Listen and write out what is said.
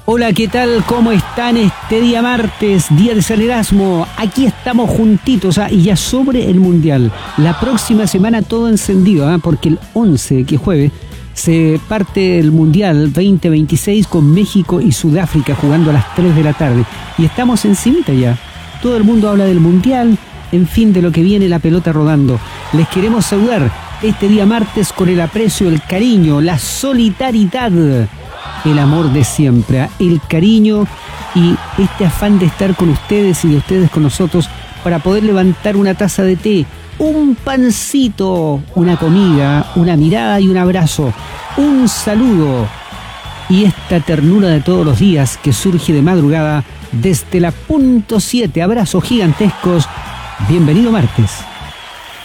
Hola, ¿qué tal? ¿Cómo están este día martes, día de San Erasmo? Aquí estamos juntitos y ya sobre el Mundial. La próxima semana todo encendido, porque el 11, que es jueves, se parte el Mundial 2026 con México y Sudáfrica jugando a las 3 de la tarde. Y estamos encimita ya. Todo el mundo habla del Mundial, en fin, de lo que viene la pelota rodando. Les queremos saludar este día martes con el aprecio, el cariño, la solidaridad, el amor de siempre, el cariño y este afán de estar con ustedes y de ustedes con nosotros para poder levantar una taza de té, un pancito, una comida, una mirada y un abrazo, un saludo y esta ternura de todos los días que surge de madrugada desde la punto 7. Abrazos gigantescos. Bienvenido martes.